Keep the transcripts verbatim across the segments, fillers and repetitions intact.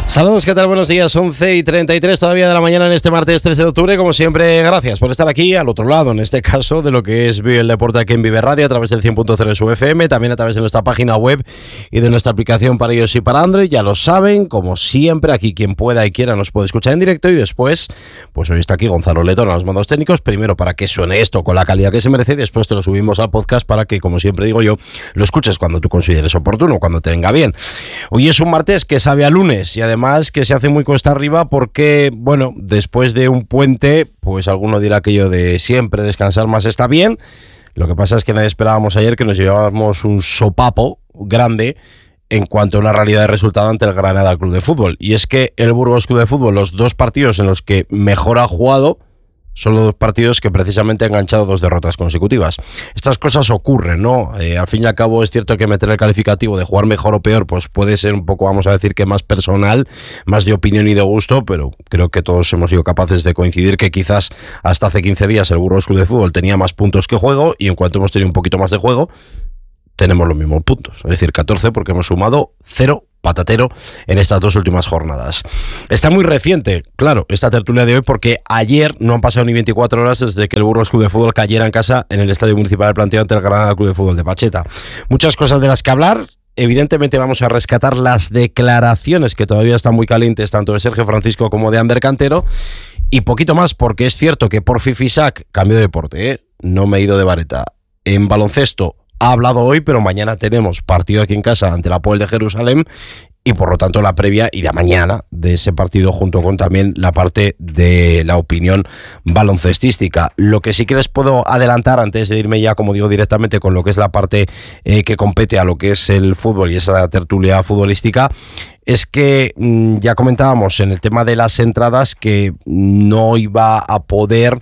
Saludos, ¿qué tal? Buenos días, once y treinta y tres todavía de la mañana en este martes trece de octubre. Como siempre, gracias por estar aquí al otro lado, en este caso, de lo que es Vive el Deporte aquí en Vive Radio, a través del cien punto cero de su F M, también a través de nuestra página web y de nuestra aplicación para iOS y para Android. Ya lo saben, como siempre, aquí quien pueda y quiera nos puede escuchar en directo, y después, pues hoy está aquí Gonzalo Letón a los mandos técnicos, primero para que suene esto con la calidad que se merece, y después te lo subimos al podcast para que, como siempre digo yo, lo escuches cuando tú consideres oportuno, cuando te venga bien. Hoy es un martes que sabe a lunes, y además que se hace muy cuesta arriba porque, bueno, después de un puente, pues alguno dirá aquello de siempre descansar más está bien. Lo que pasa es que nadie esperábamos ayer que nos llevábamos un sopapo grande en cuanto a una realidad de resultado ante el Granada Club de Fútbol. Y es que el Burgos Club de Fútbol, los dos partidos en los que mejor ha jugado, son los dos partidos que precisamente han enganchado dos derrotas consecutivas. Estas cosas ocurren, ¿no? Eh, al fin y al cabo es cierto que meter el calificativo de jugar mejor o peor, pues puede ser un poco, vamos a decir, que más personal, más de opinión y de gusto, pero creo que todos hemos sido capaces de coincidir que quizás hasta hace quince días el Burgos Club de Fútbol tenía más puntos que juego, y en cuanto hemos tenido un poquito más de juego, tenemos los mismos puntos, es decir, catorce, porque hemos sumado cero patatero en estas dos últimas jornadas. Está muy reciente, claro, esta tertulia de hoy, porque ayer no han pasado ni veinticuatro horas desde que el Burgos Club de Fútbol cayera en casa en el Estadio Municipal del Plantío ante el Granada Club de Fútbol de Pacheta. Muchas cosas de las que hablar. Evidentemente vamos a rescatar las declaraciones que todavía están muy calientes, tanto de Sergio Francisco como de Ander Cantero, y poquito más, porque es cierto que por Fifisac, cambio de deporte, ¿eh? No me he ido de vareta. En baloncesto ha hablado hoy, pero mañana tenemos partido aquí en casa ante la Apoel de Jerusalén, y por lo tanto la previa irá mañana de ese partido, junto con también la parte de la opinión baloncestística. Lo que sí que les puedo adelantar, antes de irme ya, como digo, directamente con lo que es la parte eh, que compete a lo que es el fútbol y esa tertulia futbolística, es que mmm, ya comentábamos en el tema de las entradas que no iba a poder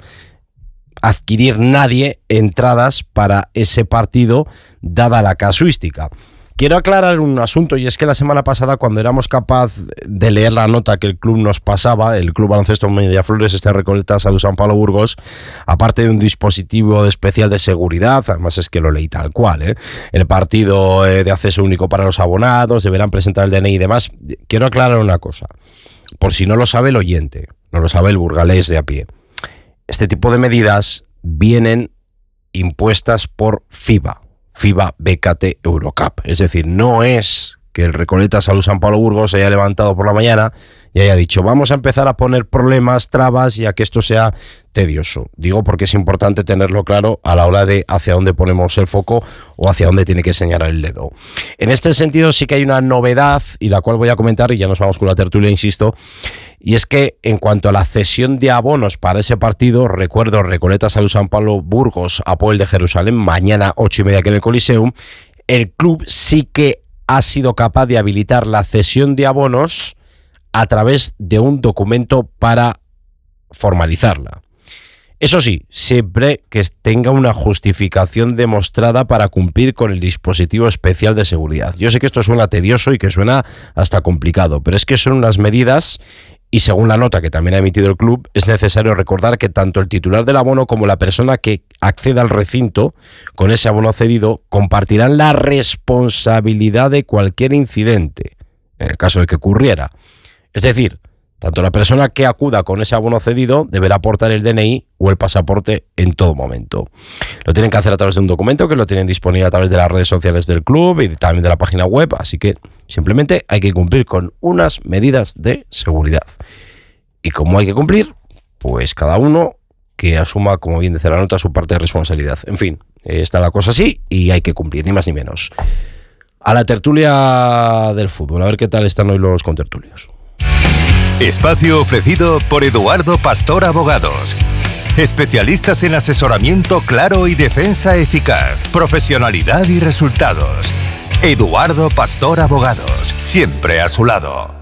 adquirir nadie entradas para ese partido, dada la casuística. Quiero aclarar un asunto, y es que la semana pasada, cuando éramos capaz de leer la nota que el club nos pasaba, el Club Baloncesto Mediaflores, este Recoleta Salud San Pablo Burgos, aparte de un dispositivo especial de seguridad, además es que lo leí tal cual, ¿eh? El partido eh, de acceso único para los abonados, deberán presentar el D N I y demás. Quiero aclarar una cosa, por si no lo sabe el oyente, no lo sabe el burgalés de a pie. Este tipo de medidas vienen impuestas por FIBA, FIBA B K T Eurocup. Es decir, no es que el Recoleta Salud San Pablo Burgos se haya levantado por la mañana y haya dicho vamos a empezar a poner problemas, trabas, y a que esto sea tedioso. Digo porque es importante tenerlo claro a la hora de hacia dónde ponemos el foco o hacia dónde tiene que señalar el dedo. En este sentido sí que hay una novedad, y la cual voy a comentar, y ya nos vamos con la tertulia, insisto, y es que en cuanto a la cesión de abonos para ese partido, recuerdo, Recoleta Salud San Pablo Burgos, Apoel de Jerusalén, mañana ocho y media aquí en el Coliseum, el club sí que ha sido capaz de habilitar la cesión de abonos a través de un documento para formalizarla. Eso sí, siempre que tenga una justificación demostrada para cumplir con el dispositivo especial de seguridad. Yo sé que esto suena tedioso y que suena hasta complicado, pero es que son unas medidas, y según la nota que también ha emitido el club, es necesario recordar que tanto el titular del abono como la persona que acceda al recinto con ese abono cedido compartirán la responsabilidad de cualquier incidente, en el caso de que ocurriera. Es decir, tanto la persona que acuda con ese abono cedido deberá aportar el D N I o el pasaporte en todo momento. Lo tienen que hacer a través de un documento que lo tienen disponible a través de las redes sociales del club y también de la página web, así que simplemente hay que cumplir con unas medidas de seguridad. Y como hay que cumplir, pues cada uno que asuma, como bien dice la nota, su parte de responsabilidad. En fin, está la cosa así y hay que cumplir, ni más ni menos. A la tertulia del fútbol, a ver qué tal están hoy los contertulios. Espacio ofrecido por Eduardo Pastor Abogados. Especialistas en asesoramiento claro y defensa eficaz. Profesionalidad y resultados. Eduardo Pastor Abogados, siempre a su lado.